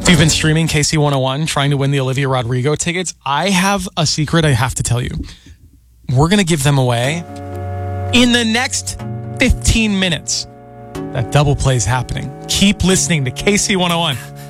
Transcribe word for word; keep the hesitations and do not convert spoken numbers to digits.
If you've been streaming K C one oh one, trying to win the Olivia Rodrigo tickets, I have a secret I have to tell you. We're going to give them away in the next fifteen minutes. That double play is happening. Keep listening to K C one oh one.